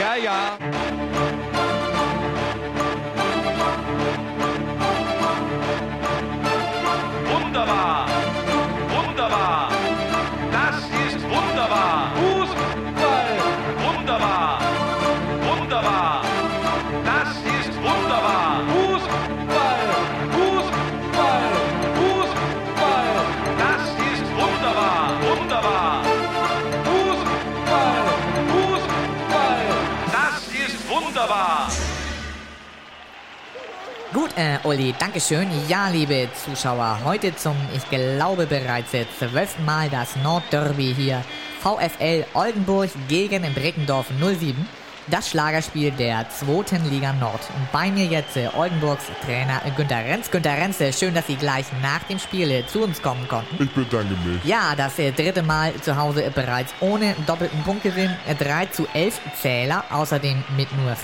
Ja, ja. Wunderbar! Wunderbar! Das ist wunderbar! Fußball. Wunderbar! Wunderbar! Das ist wunderbar! Fußball. Fußball. Fußball. Das ist wunderbar! Wunderbar! Fußball. Fußball. Das ist wunderbar! Gut, Uli, dankeschön. Ja, liebe Zuschauer, heute zum, ich glaube bereits 12. Mal das Nordderby hier. VfL Oldenburg gegen Breckendorf 07. Das Schlagerspiel der 2. Liga Nord. Und bei mir jetzt Oldenburgs Trainer Günter Renz. Günter Renz, schön, dass Sie gleich nach dem Spiel zu uns kommen konnten. Ich bedanke mich. Ja, das dritte Mal zu Hause bereits ohne doppelten Punktgewinn. 3:11 Zähler, außerdem mit nur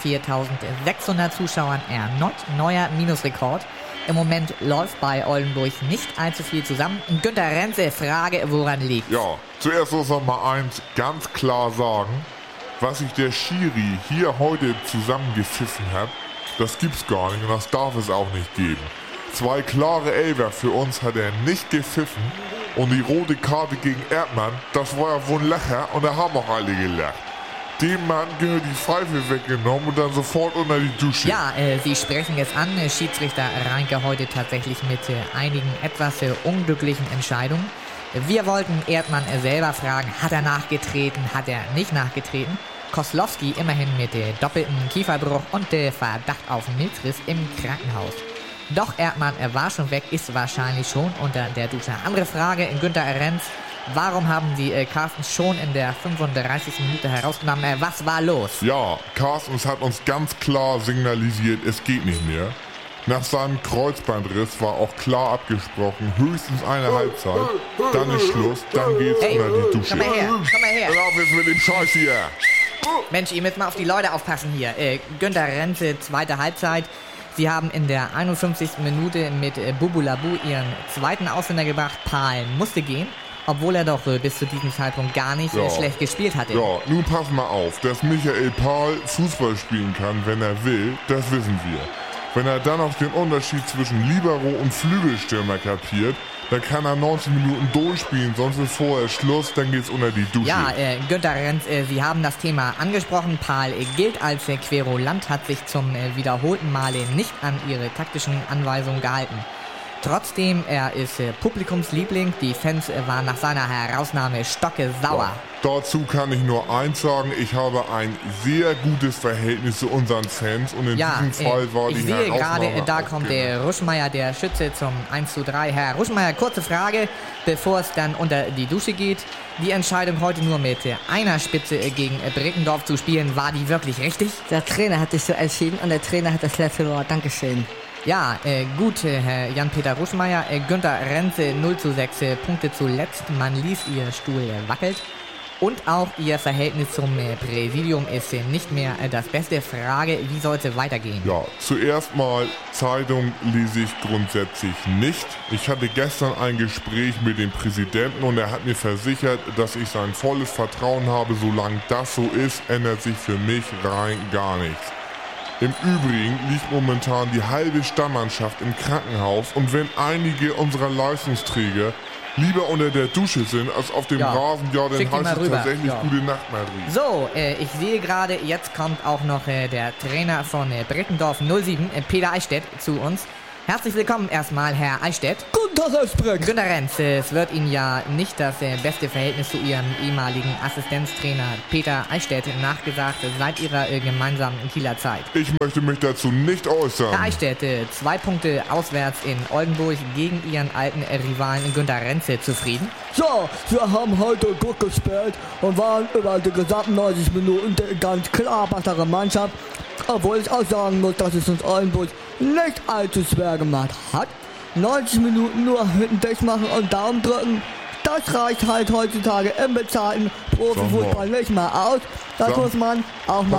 4.600 Zuschauern erneut neuer Minusrekord. Im Moment läuft bei Oldenburg nicht allzu viel zusammen. Günter Renze, Frage, woran liegt? Ja, zuerst muss man mal eins ganz klar sagen. Was sich der Schiri hier heute zusammengepfiffen hat, das gibt's gar nicht und das darf es auch nicht geben. 2 klare Elfer für uns hat er nicht gepfiffen und die rote Karte gegen Erdmann, das war ja wohl ein Lacher und da haben auch alle gelacht. Dem Mann gehört die Pfeife weggenommen und dann sofort unter die Dusche. Ja, Sie sprechen es an. Schiedsrichter Reinke heute tatsächlich mit einigen etwas unglücklichen Entscheidungen. Wir wollten Erdmann selber fragen, hat er nachgetreten, hat er nicht nachgetreten? Koslowski immerhin mit doppeltem Kieferbruch und Verdacht auf Milzriss im Krankenhaus. Doch Erdmann war schon weg, ist wahrscheinlich schon unter der Dusche. Andere Frage, Günter Renz, warum haben Sie Carsten schon in der 35. Minute herausgenommen? Was war los? Ja, Carstens hat uns ganz klar signalisiert, es geht nicht mehr. Nach seinem Kreuzbandriss war auch klar abgesprochen, höchstens eine Halbzeit, dann ist Schluss, dann geht's unter die Dusche. Komm mal her. Hör auf jetzt mit dem Scheiß hier. Mensch, ihr müsst mal auf die Leute aufpassen hier. Günter Renze, zweite Halbzeit. Sie haben in der 51. Minute mit Bubulabu ihren zweiten Ausländer gebracht. Pahl musste gehen, obwohl er doch bis zu diesem Zeitpunkt gar nicht schlecht gespielt hatte. Ja, nun pass mal auf, dass Michael Pahl Fußball spielen kann, wenn er will, das wissen wir. Wenn er dann auch den Unterschied zwischen Libero und Flügelstürmer kapiert, dann kann er 90 Minuten durchspielen, sonst ist vorher Schluss, dann geht's unter die Dusche. Ja, Günter Renz, Sie haben das Thema angesprochen. Pahl gilt als Querulant, hat sich zum wiederholten Male nicht an ihre taktischen Anweisungen gehalten. Trotzdem, er ist Publikumsliebling. Die Fans waren nach seiner Herausnahme stockesauer. Ja, dazu kann ich nur eins sagen, ich habe ein sehr gutes Verhältnis zu unseren Fans und in diesem Fall war die ich sehe gerade, da auch kommt der Ruschmeier, der Schütze zum 1:3. Herr Ruschmeier, kurze Frage, bevor es dann unter die Dusche geht. Die Entscheidung heute nur mit einer Spitze gegen Breckendorf zu spielen, war die wirklich richtig? Der Trainer hat sich so entschieden und der Trainer hat das letzte Wort. Dankeschön. Ja, gut, Herr Jan-Peter Ruschmeier. Günter Renze 0:6 Punkte zuletzt. Man ließ ihr Stuhl wackelt. Und auch ihr Verhältnis zum Präsidium ist nicht mehr das Beste. Frage, wie soll es weitergehen? Ja, zuerst mal, Zeitung lese ich grundsätzlich nicht. Ich hatte gestern ein Gespräch mit dem Präsidenten und er hat mir versichert, dass ich sein volles Vertrauen habe. Solange das so ist, ändert sich für mich rein gar nichts. Im Übrigen liegt momentan die halbe Stammmannschaft im Krankenhaus und wenn einige unserer Leistungsträger lieber unter der Dusche sind als auf dem Rasen, ja, dann heißt es tatsächlich gute Nacht, Marie. So, ich sehe gerade, jetzt kommt auch noch der Trainer von Breckendorf 07, Peter Eichstädt, zu uns. Herzlich willkommen erstmal, Herr Eichstädt. Guten Tag, Herr Spreck. Günter Renz, es wird Ihnen ja nicht das beste Verhältnis zu Ihrem ehemaligen Assistenztrainer Peter Eichstädt nachgesagt seit Ihrer gemeinsamen Kieler Zeit. Ich möchte mich dazu nicht äußern. Herr Eichstädt, 2 Punkte auswärts in Oldenburg gegen Ihren alten Rivalen Günter Renze zufrieden? Ja, wir haben heute gut gespielt und waren über die gesamten 90 Minuten die ganz klar bessere Mannschaft. Obwohl ich auch sagen muss, dass es uns Oldenburg nicht allzu schwer gemacht hat. 90 Minuten nur hinten dicht machen und Daumen drücken, das reicht halt heutzutage im bezahlten Profifußball nicht mal aus. Das muss man auch mal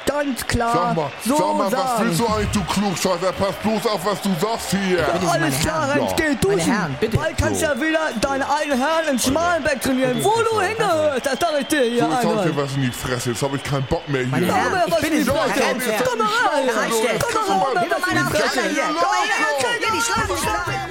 ganz klar Sag mal, was sagen. willst du eigentlich, du Klugscheißer? Pass bloß auf, was du sagst hier. Bitte, meine Alles klar, Herren. Renz, geh Meine duschen. Herren, bitte. Bald kannst du ja wieder deine alten Herren im Schmalenberg trainieren, wo du hingehörst. Das sag ich dir hier So, jetzt hab ich einmal. dir was in die Fresse. Jetzt hab ich keinen Bock mehr hier. Meine Herren, Aber ich was bin die in Fresse? Herr Renz, Komm mal rein. Halt still. Komm mal rein. Gib mir meine Hand hier. Komm mal her. Hier, die Schlafen.